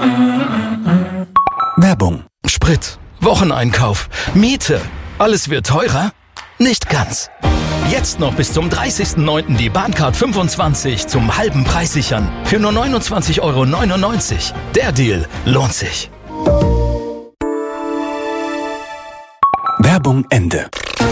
Werbung. Sprit, Wocheneinkauf, Miete. Alles wird teurer? Nicht ganz. Jetzt noch bis zum 30.09. die Bahncard 25 zum halben Preis sichern. Für nur 29,99 €. Der Deal lohnt sich. Werbung Ende.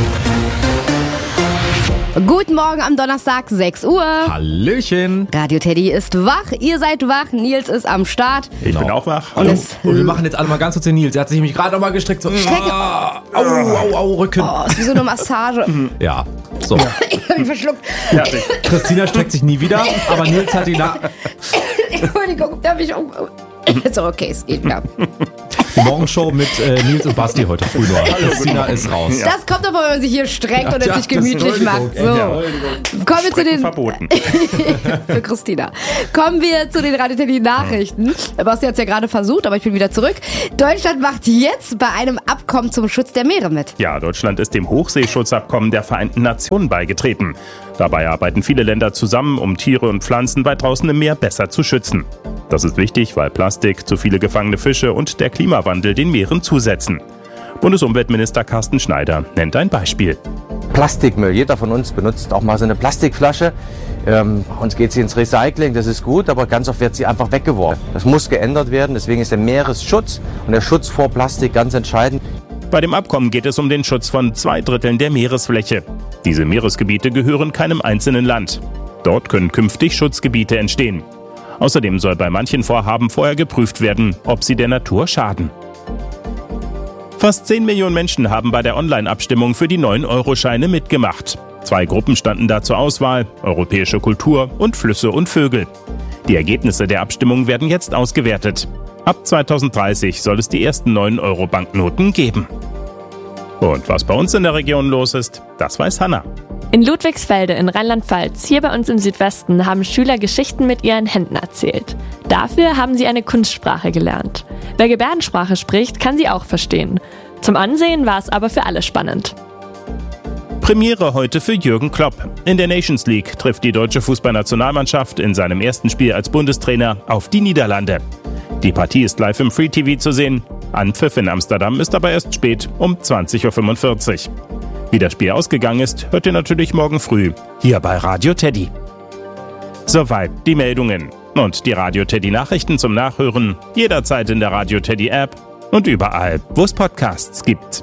Guten Morgen am Donnerstag, 6 Uhr. Hallöchen. Radio Teddy ist wach, ihr seid wach, Nils ist am Start. Ich bin auch wach. Und wir machen jetzt alle mal ganz kurz den Nils. Er hat sich nämlich gerade nochmal gestreckt. So. Strecke. Au, Rücken. Oh, ist wie so eine Massage. Ja, so. Ich hab mich verschluckt. Fertig. Christina streckt sich nie wieder, aber Nils hat die Entschuldigung, darf ich Ist doch okay, es geht klar. Morgenshow mit Nils und Basti heute früh nur. Christina ist raus. Das kommt aber, wenn man sich hier streckt und es sich gemütlich macht. So. Kommen wir zu den verboten. für Christina. Kommen wir zu den Radio Teddy Nachrichten. Basti hat es ja gerade versucht, aber ich bin wieder zurück. Deutschland macht jetzt bei einem Abkommen zum Schutz der Meere mit. Ja, Deutschland ist dem Hochseeschutzabkommen der Vereinten Nationen beigetreten. Dabei arbeiten viele Länder zusammen, um Tiere und Pflanzen weit draußen im Meer besser zu schützen. Das ist wichtig, weil Plastik, zu viele gefangene Fische und der Klimawandel den Meeren zusetzen. Bundesumweltminister Carsten Schneider nennt ein Beispiel. Plastikmüll. Jeder von uns benutzt auch mal so eine Plastikflasche. Uns geht sie ins Recycling, das ist gut, aber ganz oft wird sie einfach weggeworfen. Das muss geändert werden, deswegen ist der Meeresschutz und der Schutz vor Plastik ganz entscheidend. Bei dem Abkommen geht es um den Schutz von 2/3 der Meeresfläche. Diese Meeresgebiete gehören keinem einzelnen Land. Dort können künftig Schutzgebiete entstehen. Außerdem soll bei manchen Vorhaben vorher geprüft werden, ob sie der Natur schaden. Fast 10 Millionen Menschen haben bei der Online-Abstimmung für die 9-Euro-Scheine mitgemacht. 2 Gruppen standen da zur Auswahl: europäische Kultur und Flüsse und Vögel. Die Ergebnisse der Abstimmung werden jetzt ausgewertet. Ab 2030 soll es die ersten 9-Euro-Banknoten geben. Und was bei uns in der Region los ist, das weiß Hanna. In Ludwigsfelde in Rheinland-Pfalz, hier bei uns im Südwesten, haben Schüler Geschichten mit ihren Händen erzählt. Dafür haben sie eine Kunstsprache gelernt. Wer Gebärdensprache spricht, kann sie auch verstehen. Zum Ansehen war es aber für alle spannend. Premiere heute für Jürgen Klopp. In der Nations League trifft die deutsche Fußballnationalmannschaft in seinem ersten Spiel als Bundestrainer auf die Niederlande. Die Partie ist live im Free TV zu sehen. Anpfiff in Amsterdam ist aber erst spät, um 20:45 Uhr. Wie das Spiel ausgegangen ist, hört ihr natürlich morgen früh hier bei Radio Teddy. Soweit die Meldungen. Und die Radio Teddy Nachrichten zum Nachhören jederzeit in der Radio Teddy App und überall, wo es Podcasts gibt.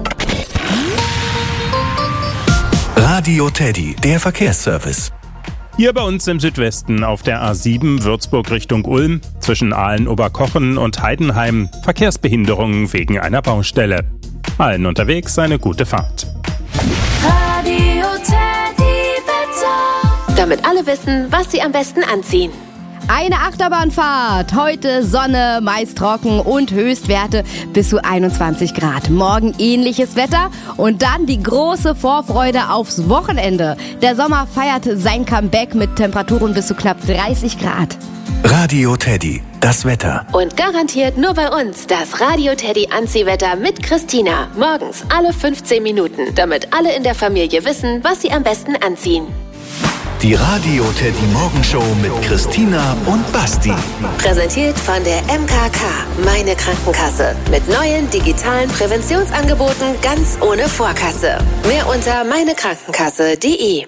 Radio Teddy, der Verkehrsservice. Hier bei uns im Südwesten auf der A7 Würzburg Richtung Ulm zwischen Aalen-Oberkochen und Heidenheim Verkehrsbehinderungen wegen einer Baustelle. Allen unterwegs eine gute Fahrt. Radio Teddy Wetter. Damit alle wissen, was sie am besten anziehen. Eine Achterbahnfahrt. Heute Sonne, meist trocken und Höchstwerte bis zu 21 Grad. Morgen ähnliches Wetter und dann die große Vorfreude aufs Wochenende. Der Sommer feiert sein Comeback mit Temperaturen bis zu knapp 30 Grad. Radio Teddy, das Wetter. Und garantiert nur bei uns das Radio Teddy Anziehwetter mit Christina. Morgens alle 15 Minuten, damit alle in der Familie wissen, was sie am besten anziehen. Die Radio Teddy Morgenshow mit Christina und Basti. Präsentiert von der MKK, meine Krankenkasse. Mit neuen digitalen Präventionsangeboten ganz ohne Vorkasse. Mehr unter meinekrankenkasse.de.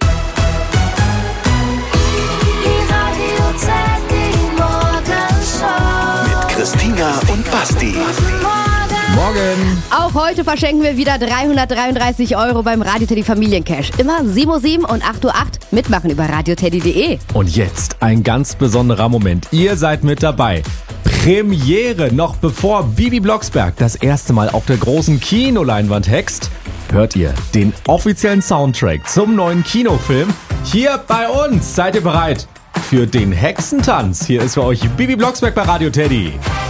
Mit Christina und Basti. Morgen. Auch heute verschenken wir wieder 333 € beim Radio Teddy Familiencash. Immer 7:07 und 8:08 Uhr mitmachen über radioteddy.de. Und jetzt ein ganz besonderer Moment. Ihr seid mit dabei. Premiere, noch bevor Bibi Blocksberg das erste Mal auf der großen Kinoleinwand hext, hört ihr den offiziellen Soundtrack zum neuen Kinofilm hier bei uns. Seid ihr bereit für den Hexentanz? Hier ist für euch Bibi Blocksberg bei Radio Teddy.